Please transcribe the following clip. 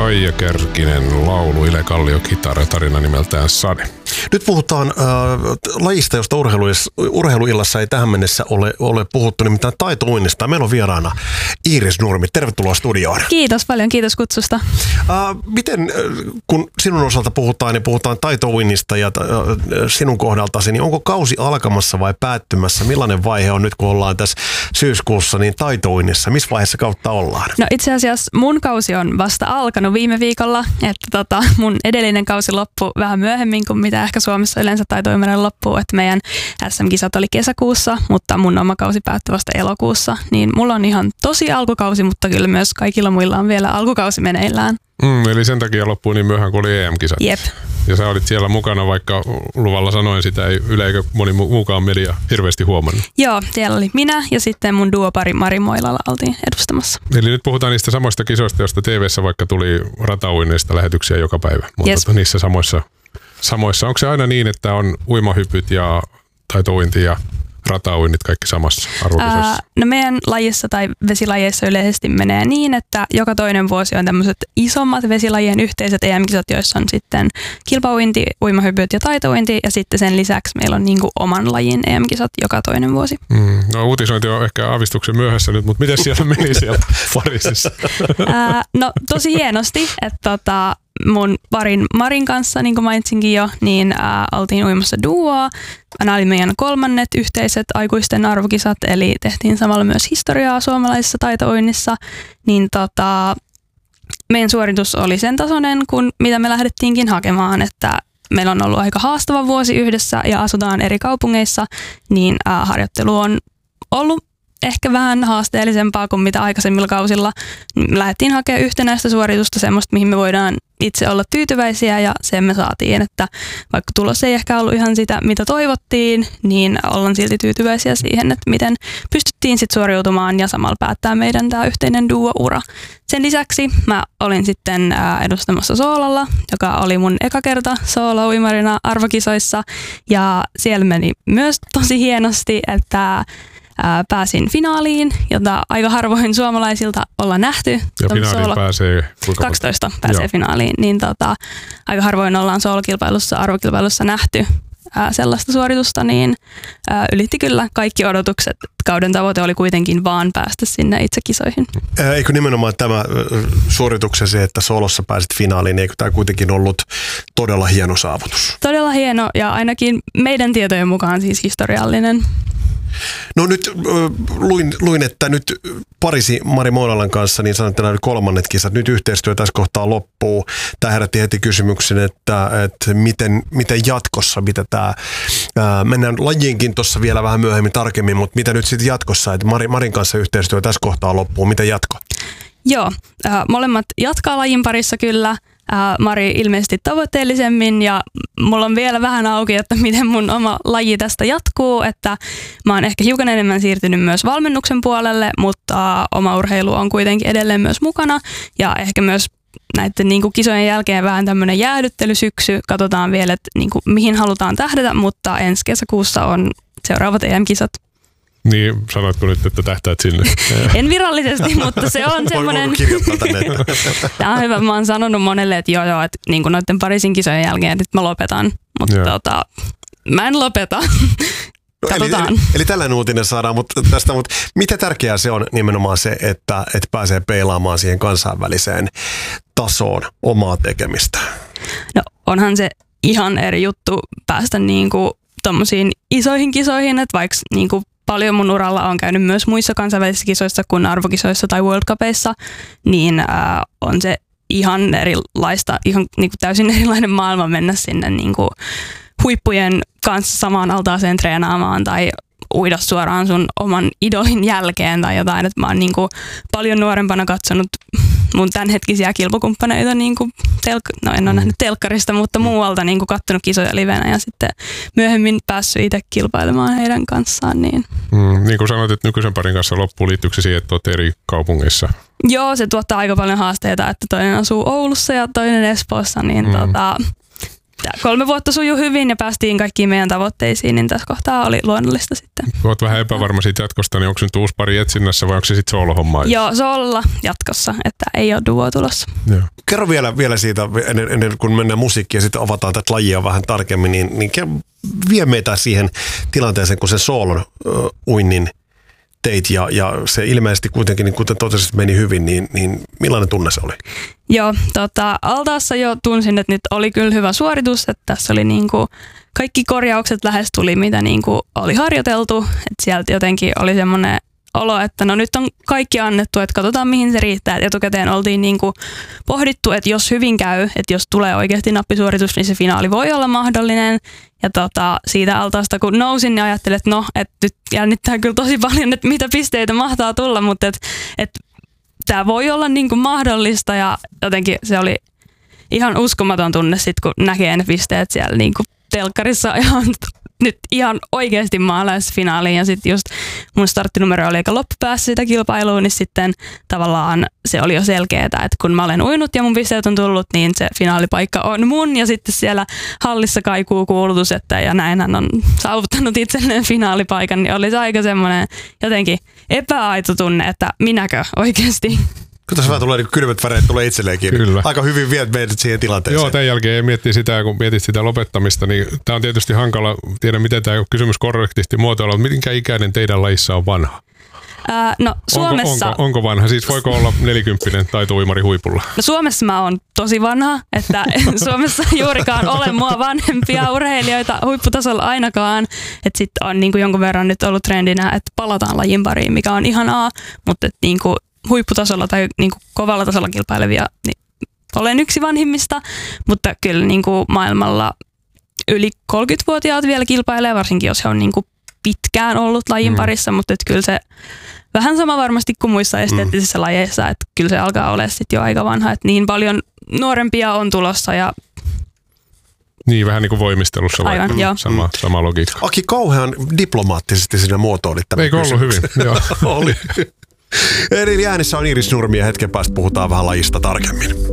Faija Kärkinen laulu, Ile Kallio kitara, tarina nimeltään Sade. Nyt puhutaan lajista, josta urheiluillassa ei tähän mennessä ole puhuttu, nimittäin taitouinnista. Meillä on vieraana Iiris Nurmi. Tervetuloa studioon. Kiitos paljon, kiitos kutsusta. Miten, kun sinun osalta puhutaan, niin puhutaan taitouinnista ja sinun kohdaltasi, niin onko kausi alkamassa vai päättymässä? Millainen vaihe on nyt, kun ollaan tässä syyskuussa, niin taitouinnissa? Missä vaiheessa kautta ollaan? No itse asiassa mun kausi on vasta alkanut viime viikolla, että mun edellinen kausi loppui vähän myöhemmin kuin mitä ehkä Suomessa yleensä taitouiminen loppuu, että meidän SM-kisat oli kesäkuussa, mutta mun oma kausi päättyi vasta elokuussa, niin mulla on ihan tosi alkukausi, mutta kyllä myös kaikilla muilla on vielä alkukausi meneillään. Eli sen takia loppui niin myöhään, kun oli EM-kisat. Jep. Ja sä olit siellä mukana, vaikka luvalla sanoin sitä, ei eikä moni muukaan media hirveästi huomannut. Joo, siellä oli minä ja sitten mun duopari Mari Moilala oltiin edustamassa. Eli nyt puhutaan niistä samoista kisoista, joista TV:ssä vaikka tuli ratauinneista lähetyksiä joka päivä. Mutta yes. Niissä samoissa. Onko se aina niin, että on uimahypyt ja taitouinti ja ratauinnit kaikki samassa arvokisossa? No meidän lajissa tai vesilajeissa yleisesti menee niin, että joka toinen vuosi on tämmöiset isommat vesilajien yhteiset EM-kisat, joissa on sitten kilpauinti, uimahypyt ja taitouinti ja sitten sen lisäksi meillä on niinku oman lajin EM-kisat joka toinen vuosi. No uutisointi on ehkä aavistuksen myöhässä nyt, mutta miten siellä meni siellä Pariisissa? No tosi hienosti, että mun parin Marin kanssa, niin kuin mainitsinkin jo, niin oltiin uimassa duoa. Nämä oli meidän kolmannet yhteiset aikuisten arvokisat, eli tehtiin samalla myös historiaa suomalaisessa taitouinnissa. Niin meidän suoritus oli sen tasoinen, kuin mitä me lähdettiinkin hakemaan, että meillä on ollut aika haastava vuosi yhdessä ja asutaan eri kaupungeissa, niin harjoittelu on ollut ehkä vähän haasteellisempaa kuin mitä aikaisemmilla kausilla. Lähdettiin hakemaan yhtenäistä suoritusta, semmoista, mihin me voidaan itse olla tyytyväisiä ja sen me saatiin, että vaikka tulos ei ehkä ollut ihan sitä, mitä toivottiin, niin ollaan silti tyytyväisiä siihen, että miten pystyttiin sitten suoriutumaan ja samalla päättää meidän tämä yhteinen duo-ura. Sen lisäksi mä olin sitten edustamassa soololla, joka oli mun eka kerta soolo-uimarina arvokisoissa ja siellä meni myös tosi hienosti, että pääsin finaaliin, jota aika harvoin suomalaisilta ollaan nähty. Ja finaaliin pääsee 12 pääsee finaaliin, niin aika harvoin ollaan soolokilpailussa, arvokilpailussa nähty sellaista suoritusta, niin ylitti kyllä kaikki odotukset. Kauden tavoite oli kuitenkin vaan päästä sinne itse kisoihin. Eikö nimenomaan tämä suorituksesi, että soolossa pääsit finaaliin, eikö tämä kuitenkin ollut todella hieno saavutus? Todella hieno ja ainakin meidän tietojen mukaan siis historiallinen. No nyt luin, että nyt Pariisi Mari Moilalan kanssa, niin sanotaan, että nämä kolmannet kisat, nyt yhteistyö tässä kohtaa loppuu. Tämä herätti heti kysymyksen, että miten jatkossa, mitä tämä, mennään lajiinkin tuossa vielä vähän myöhemmin tarkemmin, mutta mitä nyt sitten jatkossa, että Marin kanssa yhteistyö tässä kohtaa loppuu, mitä jatko? Joo, molemmat jatkaa lajin parissa kyllä. Mari ilmeisesti tavoitteellisemmin ja mulla on vielä vähän auki, että miten mun oma laji tästä jatkuu, että mä oon ehkä hiukan enemmän siirtynyt myös valmennuksen puolelle, mutta oma urheilu on kuitenkin edelleen myös mukana ja ehkä myös näiden kisojen jälkeen vähän tämmöinen jäähdyttelysyksy, katsotaan vielä, että mihin halutaan tähdätä, mutta ensi kesäkuussa on seuraavat EM-kisat. Niin, sanoitko nyt, että tähtäät sinne? En virallisesti, mutta se on semmoinen. Tämä on hyvä. Mä oon sanonut monelle, että joo, että noiden Pariisin kisojen jälkeen nyt mä lopetan. Mutta mä en lopeta. Katsotaan. Eli tällainen uutinen saadaan mutta mitä tärkeää se on nimenomaan se, että pääsee peilaamaan siihen kansainväliseen tasoon omaa tekemistä? No onhan se ihan eri juttu päästä tommosiin isoihin kisoihin, että vaikka paljon mun uralla on käynyt myös muissa kansainvälisissä kisoissa kuin arvokisoissa tai World Cupeissa, niin on se ihan erilaista, ihan täysin erilainen maailma mennä sinne huippujen kanssa samaan altaaseen treenaamaan tai uida suoraan sun oman idolin jälkeen tai jotain. Et mä oon paljon nuorempana katsonut mun tämänhetkisiä kilpakumppaneita, en ole nähnyt telkkarista, mutta muualta katsonut kisoja livenä ja sitten myöhemmin päässyt itse kilpailemaan heidän kanssaan. Niin kuin sanoit, että nykyisen parin kanssa loppuun, liittyykö se siihen, että olet eri kaupungeissa? Joo, se tuottaa aika paljon haasteita, että toinen asuu Oulussa ja toinen Espoossa, niin Tää 3 vuotta sujui hyvin ja päästiin kaikkiin meidän tavoitteisiin, niin tässä kohtaa oli luonnollista sitten. Olet vähän epävarma siitä jatkosta, niin onko nyt uusi pari etsinnässä vai onko se sitten soolohommaa? Joo, sololla jatkossa, että ei ole duo tulossa. Joo. Kerro vielä siitä, ennen kuin mennään musiikkiin ja sitten avataan tätä lajia vähän tarkemmin, niin vie meitä siihen tilanteeseen, kun sen soolon uinnin teit ja se ilmeisesti kuitenkin, niin kuten totesit, meni hyvin, niin millainen tunne se oli? Joo, altaassa jo tunsin, että nyt oli kyllä hyvä suoritus, että tässä oli niinku kaikki korjaukset lähes tuli, mitä niinku oli harjoiteltu, että sieltä jotenkin oli semmoinen olo, että no nyt on kaikki annettu, että katsotaan mihin se riittää. Et etukäteen oltiin niinku pohdittu, että jos hyvin käy, että jos tulee oikeasti nappisuoritus, niin se finaali voi olla mahdollinen. Ja siitä altaasta kun nousin, niin ajattelin, että no, että nyt jännittää kyllä tosi paljon, että mitä pisteitä mahtaa tulla, mutta että tämä voi olla niinku mahdollista ja jotenkin se oli ihan uskomaton tunne sitten, kun näkee ne pisteet siellä niinku telkkarissa nyt ihan oikeasti maalaisfinaaliin ja sitten just mun starttinumero oli aika loppupäässä sitä kilpailua, niin sitten tavallaan se oli jo selkeää, että kun mä olen uinut ja mun pisteet on tullut, niin se finaalipaikka on mun ja sitten siellä hallissa kaikuu kuulutus, että ja näin hän on saavuttanut itselleen finaalipaikan, niin oli se aika semmoinen jotenkin epäaito tunne, että minäkö oikeasti. Kun tässä vähän tulee niin kylmät väreet, tulee itselleenkin. Kyllä. Aika hyvin viet meidät siihen tilanteeseen. Joo, tämän jälkeen miettii sitä, kun mietit sitä lopettamista, niin tämä on tietysti hankala, tiedän miten tämä kysymys korrektisti muotoilla, mutta minkä ikäinen teidän lajissa on vanha? No Suomessa... Onko vanha? Siis voiko olla 40 taito-uimari huipulla? No Suomessa mä oon tosi vanha, että Suomessa juurikaan ole mua vanhempia urheilijoita huipputasolla ainakaan. Että sitten on niin kuin jonkun verran nyt ollut trendinä, että palataan lajin pariin, mikä on ihanaa, mutta että niin kuin huipputasolla tai niin kuin kovalla tasolla kilpailevia, niin olen yksi vanhimmista, mutta kyllä niin kuin maailmalla yli 30-vuotiaat vielä kilpailee, varsinkin jos he on niin kuin pitkään ollut lajin parissa, mutta että kyllä se vähän sama varmasti kuin muissa esteettisissä lajeissa, että kyllä se alkaa olla sitten jo aika vanha, että niin paljon nuorempia on tulossa ja niin, vähän niin kuin voimistelussa. Aivan, joo. Sama logiikka. Aki, kauhean diplomaattisesti sinä muotoilit tämän. Eikö ollut hyvin? Joo. Oli. Eli äänessä on Iiris Nurmi ja hetken päästä puhutaan vähän lajista tarkemmin.